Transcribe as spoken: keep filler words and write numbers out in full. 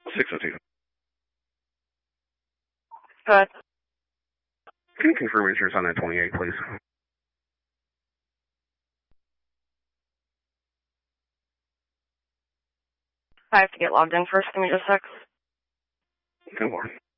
six oh two. Go ahead. Can you confirm insurance on that twenty-eight, please? I have to get logged in first. Give me just a sec. No more.